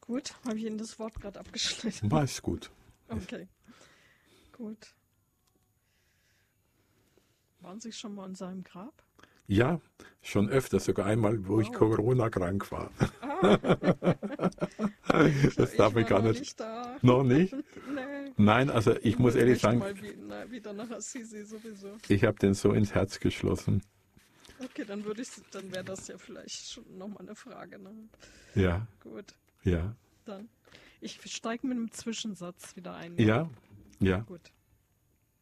Gut, habe ich Ihnen das Wort gerade abgeschnitten. War es gut. Okay, gut. Waren Sie schon mal in seinem Grab? Ja, schon öfter, sogar einmal, wo ich Corona-krank war. Das darf ich gar noch nicht. nicht da. Noch nicht? Nee. Nein, also ich muss ehrlich sagen, mal wieder nach Assisi sowieso. ich habe den so ins Herz geschlossen. Okay, dann wäre das ja vielleicht schon nochmal eine Frage. Ne? Ja, Gut, ja, dann. Ich steige mit einem Zwischensatz wieder ein. ja, ja. Gut.